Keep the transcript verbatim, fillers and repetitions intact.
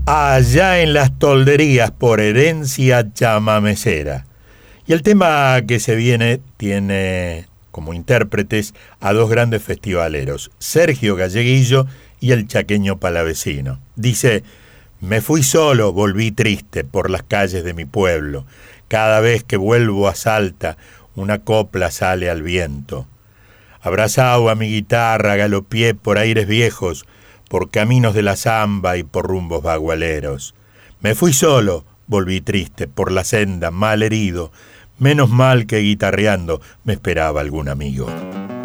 Allá en las tolderías por herencia chamamecera. Y el tema que se viene tiene como intérpretes a dos grandes festivaleros, Sergio Galleguillo y el chaqueño Palavecino. Dice: me fui solo, volví triste por las calles de mi pueblo. Cada vez que vuelvo a Salta, una copla sale al viento. Abrazado a mi guitarra, galopié por aires viejos, por caminos de la zamba y por rumbos bagualeros. Me fui solo, volví triste por la senda, mal herido. Menos mal que guitarreando me esperaba algún amigo.